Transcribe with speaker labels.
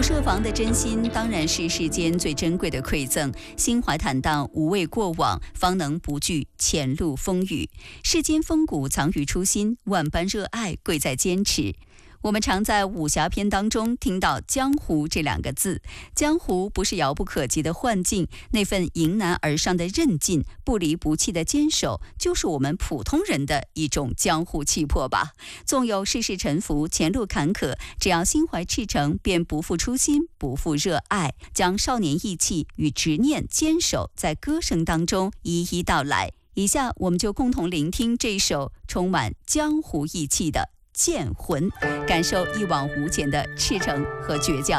Speaker 1: 设防的真心当然是世间最珍贵的馈赠，心怀坦荡，无畏过往，方能不惧前路风雨。世间风骨藏于初心，万般热爱贵在坚持。我们常在武侠片当中听到江湖这两个字，江湖不是遥不可及的幻境，那份迎难而上的韧劲，不离不弃的坚守，就是我们普通人的一种江湖气魄吧。纵有世事沉浮，前路坎坷，只要心怀赤诚，便不负初心，不负热爱，将少年意气与执念坚守在歌声当中一一道来。以下我们就共同聆听这首充满江湖义气的剑魂，感受一往无前的赤诚和倔强。